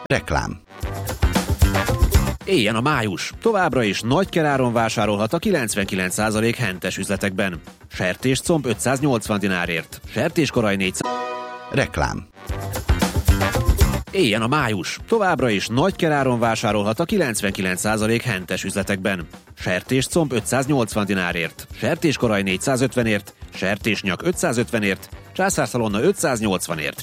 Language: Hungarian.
Reklám. Éljen a május! Továbbra is nagy keráron vásárolhat a 99% hentes üzletekben. Sertéscomb 580 dinárért, sertéskoraj 400... Reklám. Éljen a május! Továbbra is nagy keráron vásárolhat a 99% hentes üzletekben. Sertéscomb 580 dinárért, sertéskoraj 450ért, sertésnyak 550ért, császárszalonna 580ért.